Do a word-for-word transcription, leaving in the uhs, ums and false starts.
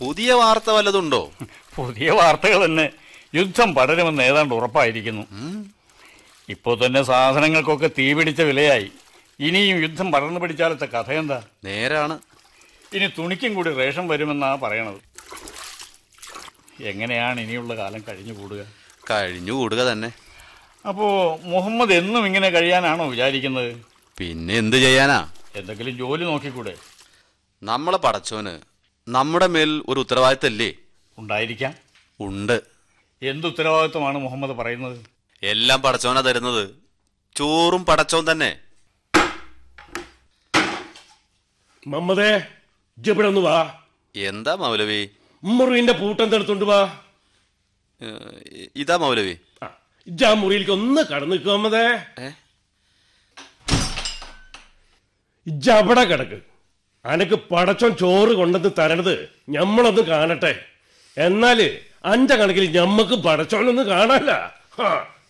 പുതിയ വാർത്ത വല്ലതുണ്ടോ? പുതിയ വാർത്തകൾ തന്നെ. യുദ്ധം പടരുമെന്ന് ഏതാണ്ട് ഉറപ്പായിരിക്കുന്നു. ഇപ്പോൾ തന്നെ സാധനങ്ങൾക്കൊക്കെ തീപിടിച്ച വിലയായി. ഇനിയും യുദ്ധം പടർന്നു പിടിച്ചാലത്തെ കഥ എന്താ? നേരാണ്. ഇനി തുണിക്കും കൂടി റേഷൻ വരുമെന്നാ പറയണത്. എങ്ങനെയാണ് ഇനിയുള്ള കാലം കഴിഞ്ഞുകൂടുക? കഴിഞ്ഞുകൂടുക തന്നെ. അപ്പോ മുഹമ്മദ് എന്നും ഇങ്ങനെ കഴിയാനാണോ വിചാരിക്കുന്നത്? പിന്നെ എന്ത് ചെയ്യാനാ? എന്തെങ്കിലും ജോലി നോക്കിക്കൂടെ? നമ്മളെ പടച്ചോന് നമ്മുടെ മേൽ ഒരു ഉത്തരവാദിത്തല്ലേ? ഉണ്ടായിരിക്കാം. ഉണ്ട്. എന്ത് ഉത്തരവാദിത്വമാണ് മുഹമ്മദ് പറയുന്നത്? എല്ലാം പടച്ചോനാ തരുന്നത്. ചോറും പടച്ചോൻ തന്നെ. മമ്മദേ, ഇവിടെ ഒന്ന് വാ. എന്താ മൗലവി? മുറിന്റെ പൂട്ടെന്തെടുത്തോണ്ട് വാ. ഇതാ മൗലവി. ഇജാ മുറിയിലേക്ക് ഒന്ന് കടന്നു നിൽക്കുക മമ്മദേ. ഇജ അവിടെ കിടക്ക്. അനക്ക് പടച്ചോൻ ചോറ് കൊണ്ടെന്ന് തരണത് ഞമ്മളൊന്ന് കാണട്ടെ. എന്നാല് അഞ്ച കണക്കിൽ ഞമ്മക്ക് പടച്ചോനൊന്ന് കാണാല്ല.